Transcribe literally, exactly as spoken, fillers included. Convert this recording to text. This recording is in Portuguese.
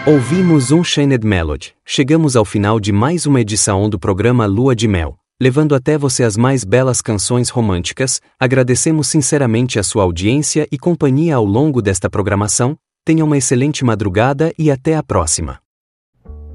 Ouvimos Unchained Melody. Chegamos ao final de mais uma edição do programa Lua de Mel, levando até você as mais belas canções românticas. Agradecemos sinceramente a sua audiência e companhia ao longo desta programação. Tenha uma excelente madrugada e até a próxima.